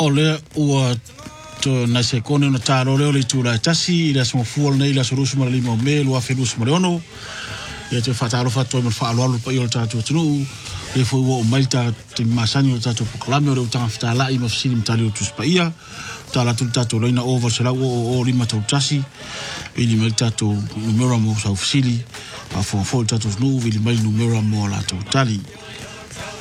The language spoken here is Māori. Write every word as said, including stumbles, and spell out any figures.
O le ua to na se kone na taro leo le tula tasi i le asmo fuol nei la sorusu ma lima me lua felusu ma leono ia te whataro whato e ma whaalo alu pa i o tātua tunu le fo ua o maita te masani o tātua pokalame o le utanga whatala i mafisini mtali o tuspa ia tala tu tātua leina over se lau o o lima tau tasi i li mai tātua numera mo sa ofisili a fo fo tātua tunu i li mai numera mo la tau tali